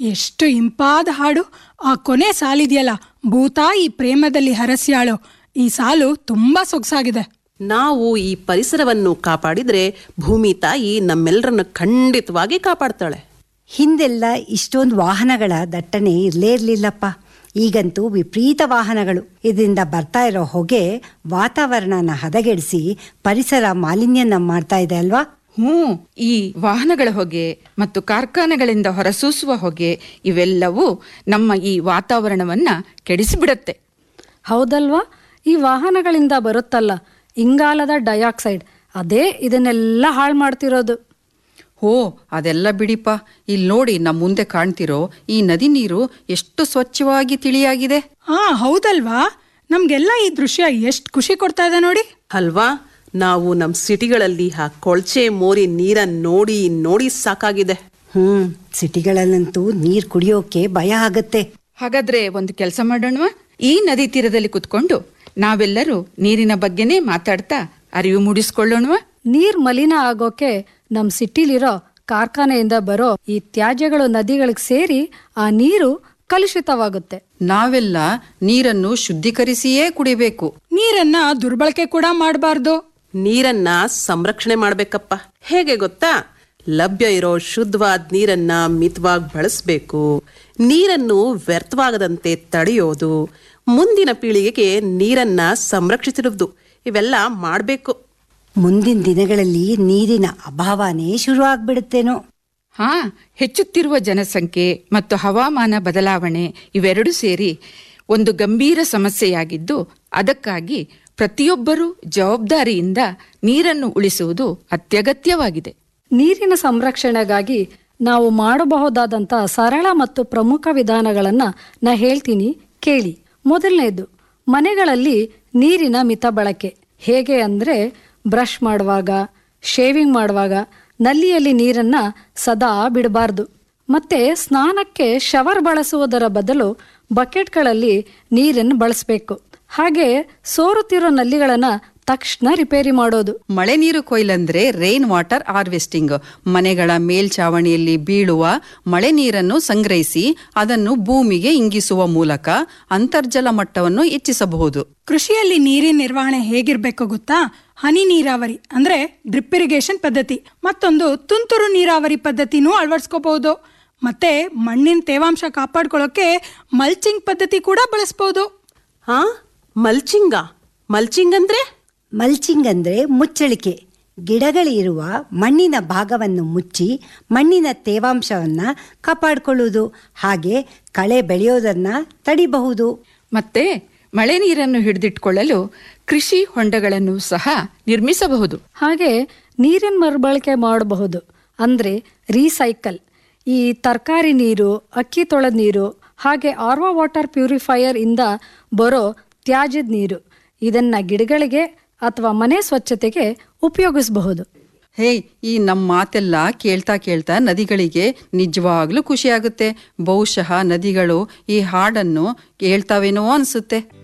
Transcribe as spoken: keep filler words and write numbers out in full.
ಎಷ್ಟು ಇಂಪಾದ ಹಾಡು. ಆ ಕೊನೆ ಸಾಲಿದೆಯಲ್ಲ, ಭೂತಾಯಿ ಪ್ರೇಮದಲ್ಲಿ ಹರಸ್ಯಾಳು, ಈ ಸಾಲು ತುಂಬಾ ಸೊಗಸಾಗಿದೆ. ನಾವು ಈ ಪರಿಸರವನ್ನು ಕಾಪಾಡಿದ್ರೆ ಭೂಮಿ ತಾಯಿ ನಮ್ಮೆಲ್ಲರನ್ನು ಖಂಡಿತವಾಗಿ ಕಾಪಾಡ್ತಾಳೆ. ಹಿಂದೆಲ್ಲ ಇಷ್ಟೊಂದು ವಾಹನಗಳ ದಟ್ಟಣೆ ಇರಲೇ ಇರಲಿಲ್ಲಪ್ಪ. ಈಗಂತೂ ವಿಪರೀತ ವಾಹನಗಳು. ಇದರಿಂದ ಬರ್ತಾ ಇರೋ ಹೊಗೆ ವಾತಾವರಣನ ಹದಗೆಡಿಸಿ ಪರಿಸರ ಮಾಲಿನ್ಯನ ಮಾಡ್ತಾ ಇದೆ ಅಲ್ವಾ? ಹ್ಞೂ, ಈ ವಾಹನಗಳ ಹೊಗೆ ಮತ್ತು ಕಾರ್ಖಾನೆಗಳಿಂದ ಹೊರಸೂಸುವ ಹೊಗೆ ಇವೆಲ್ಲವೂ ನಮ್ಮ ಈ ವಾತಾವರಣವನ್ನ ಕೆಡಿಸಿಬಿಡತ್ತೆ. ಹೌದಲ್ವಾ? ಈ ವಾಹನಗಳಿಂದ ಬರುತ್ತಲ್ಲ ಇಂಗಾಲದ ಡೈಆಕ್ಸೈಡ್, ಅದೇ ಇದನ್ನೆಲ್ಲ ಹಾಳು ಮಾಡ್ತಿರೋದು. ಹೋ, ಅದೆಲ್ಲ ಬಿಡಿಪ. ಇಲ್ಲಿ ನೋಡಿ, ನಮ್ಮ ಮುಂದೆ ಕಾಣ್ತಿರೋ ಈ ನದಿ ನೀರು ಎಷ್ಟು ಸ್ವಚ್ಛವಾಗಿ ತಿಳಿಯಾಗಿದೆ. ಹಾ, ಹೌದಲ್ವಾ? ನಮ್ಗೆಲ್ಲ ಈ ದೃಶ್ಯ ಎಷ್ಟು ಖುಷಿ ಕೊಡ್ತಾ ಇದೆ ನೋಡಿ ಅಲ್ವಾ? ನಾವು ನಮ್ಮ ಸಿಟಿಗಳಲ್ಲಿ ಆ ಕೊಳಚೆ ಮೋರಿ ನೀರನ್ನು ನೋಡಿ ನೋಡಿ ಸಾಕಾಗಿದೆ. ಹ್ಮ್ ಸಿಟಿಗಳಲ್ಲಂತೂ ನೀರ್ ಕುಡಿಯೋಕೆ ಭಯ ಆಗತ್ತೆ. ಹಾಗಾದ್ರೆ ಒಂದು ಕೆಲಸ ಮಾಡೋಣವಾ? ಈ ನದಿ ತೀರದಲ್ಲಿ ಕುತ್ಕೊಂಡು ನಾವೆಲ್ಲರೂ ನೀರಿನ ಬಗ್ಗೆನೇ ಮಾತಾಡ್ತಾ ಅರಿವು ಮೂಡಿಸ್ಕೊಳ್ಳೋಣವಾ? ನೀರ್ ಮಲಿನ ಆಗೋಕೆ ನಮ್ ಸಿಟಿಲಿರೋ ಕಾರ್ಖಾನೆಯಿಂದ ಬರೋ ಈ ತ್ಯಾಜ್ಯಗಳು ನದಿಗಳಿಗೆ ಸೇರಿ ಆ ನೀರು ಕಲುಷಿತವಾಗುತ್ತೆ. ನಾವೆಲ್ಲ ನೀರನ್ನು ಶುದ್ಧೀಕರಿಸಿಯೇ ಕುಡಿಬೇಕು. ನೀರನ್ನ ದುರ್ಬಳಕೆ ಕೂಡ ಮಾಡಬಾರ್ದು. ನೀರನ್ನ ಸಂರಕ್ಷಣೆ ಮಾಡ್ಬೇಕಪ್ಪ. ಹೇಗೆ ಗೊತ್ತಾ? ಲಭ್ಯ ಇರೋ ಶುದ್ಧವಾದ ನೀರನ್ನ ಮಿತವಾಗಿ ಬಳಸಬೇಕು. ನೀರನ್ನು ವ್ಯರ್ಥವಾಗದಂತೆ ತಡೆಯೋದು, ಮುಂದಿನ ಪೀಳಿಗೆಗೆ ನೀರನ್ನ ಸಂರಕ್ಷಿಸಿರುವುದು, ಇವೆಲ್ಲ ಮಾಡಬೇಕು. ಮುಂದಿನ ದಿನಗಳಲ್ಲಿ ನೀರಿನ ಅಭಾವನೇ ಶುರು ಆಗ್ಬಿಡುತ್ತೇನೋ. ಹಾ, ಹೆಚ್ಚುತ್ತಿರುವ ಜನಸಂಖ್ಯೆ ಮತ್ತು ಹವಾಮಾನ ಬದಲಾವಣೆ ಇವೆರಡೂ ಸೇರಿ ಒಂದು ಗಂಭೀರ ಸಮಸ್ಯೆಯಾಗಿದ್ದು, ಅದಕ್ಕಾಗಿ ಪ್ರತಿಯೊಬ್ಬರೂ ಜವಾಬ್ದಾರಿಯಿಂದ ನೀರನ್ನು ಉಳಿಸುವುದು ಅತ್ಯಗತ್ಯವಾಗಿದೆ. ನೀರಿನ ಸಂರಕ್ಷಣೆಗಾಗಿ ನಾವು ಮಾಡಬಹುದಾದಂಥ ಸರಳ ಮತ್ತು ಪ್ರಮುಖ ವಿಧಾನಗಳನ್ನ ನಾ ಹೇಳ್ತೀನಿ, ಕೇಳಿ. ಮೊದಲನೇದು, ಮನೆಗಳಲ್ಲಿ ನೀರಿನ ಮಿತ ಬಳಕೆ. ಹೇಗೆ ಅಂದರೆ, ಬ್ರಷ್ ಮಾಡುವಾಗ, ಶೇವಿಂಗ್ ಮಾಡುವಾಗ ನಲ್ಲಿಯಲ್ಲಿ ನೀರನ್ನ ಸದಾ ಬಿಡಬಾರ್ದು. ಮತ್ತೆ ಸ್ನಾನಕ್ಕೆ ಶವರ್ ಬಳಸುವುದರ ಬದಲು ಬಕೆಟ್ಗಳಲ್ಲಿ ನೀರನ್ನು ಬಳಸಬೇಕು. ಹಾಗೆ ಸೋರುತ್ತಿರೋ ನಲ್ಲಿಗಳನ್ನ ತಕ್ಷಣ ರಿಪೇರಿ ಮಾಡೋದು. ಮಳೆ ನೀರು ಕೊಯ್ಲಂದ್ರೆ ರೈನ್ ವಾಟರ್ ಹಾರ್ವೆಸ್ಟಿಂಗ್. ಮನೆಗಳ ಮೇಲ್ಛಾವಣಿಯಲ್ಲಿ ಬೀಳುವ ಮಳೆ ನೀರನ್ನು ಸಂಗ್ರಹಿಸಿ ಅದನ್ನು ಭೂಮಿಗೆ ಇಂಗಿಸುವ ಮೂಲಕ ಅಂತರ್ಜಲ ಮಟ್ಟವನ್ನು ಹೆಚ್ಚಿಸಬಹುದು. ಕೃಷಿಯಲ್ಲಿ ನೀರಿನ ನಿರ್ವಹಣೆ ಹೇಗಿರ್ಬೇಕು ಗೊತ್ತಾ? ಹನಿ ನೀರಾವರಿ ಅಂದ್ರೆ ಡ್ರಿಪ್ ಇರಿಗೇಷನ್ ಪದ್ಧತಿ, ಮತ್ತೊಂದು ತುಂತುರು ನೀರಾವರಿ ಪದ್ಧತಿನೂ ಅಳವಡಿಸ್ಕೋಬಹುದು. ಮತ್ತೆ ಮಣ್ಣಿನ ತೇವಾಂಶ ಕಾಪಾಡ್ಕೊಳ್ಳೋಕೆ ಮಲ್ಚಿಂಗ್ ಪದ್ಧತಿ ಕೂಡ ಬಳಸಬಹುದು. ಹಾ, ಮಲ್ಚಿಂಗ ಮಲ್ಚಿಂಗ್ ಅಂದ್ರೆ ಮಲ್ಚಿಂಗ್ ಅಂದ್ರೆ ಮುಚ್ಚಳಿಕೆ. ಗಿಡಗಳಿರುವ ಮಣ್ಣಿನ ಭಾಗವನ್ನು ಮುಚ್ಚಿ ಮಣ್ಣಿನ ತೇವಾಂಶವನ್ನ ಕಾಪಾಡಿಕೊಳ್ಳುವುದು. ಹಾಗೆ ಕಳೆ ಬೆಳೆಯೋದನ್ನ ತಡಿಬಹುದು. ಮತ್ತೆ ಮಳೆ ನೀರನ್ನು ಹಿಡಿದಿಟ್ಕೊಳ್ಳಲು ಕೃಷಿ ಹೊಂಡಗಳನ್ನು ಸಹ ನಿರ್ಮಿಸಬಹುದು. ಹಾಗೆ ನೀರಿನ ಮರುಬಳಕೆ ಮಾಡಬಹುದು, ಅಂದ್ರೆ ರೀಸೈಕಲ್. ಈ ತರಕಾರಿ ನೀರು, ಅಕ್ಕಿ ತೊಳೆದ ನೀರು, ಹಾಗೆ ಆರ್ವಾ ವಾಟರ್ ಪ್ಯೂರಿಫೈಯರ್ ಇಂದ ಬರೋ ತ್ಯಾಜ್ಯದ ನೀರು, ಇದನ್ನ ಗಿಡಗಳಿಗೆ ಅಥವಾ ಮನೆ ಸ್ವಚ್ಛತೆಗೆ ಉಪಯೋಗಿಸಬಹುದು. ಹೇ, ಈ ನಮ್ಮ ಮಾತೆಲ್ಲ ಕೇಳ್ತಾ ಕೇಳ್ತಾ ನದಿಗಳಿಗೆ ನಿಜವಾಗ್ಲೂ ಖುಷಿ ಆಗುತ್ತೆ. ಬಹುಶಃ ನದಿಗಳು ಈ ಹಾಡನ್ನು ಕೇಳ್ತಾವೇನೋ ಅನ್ಸುತ್ತೆ.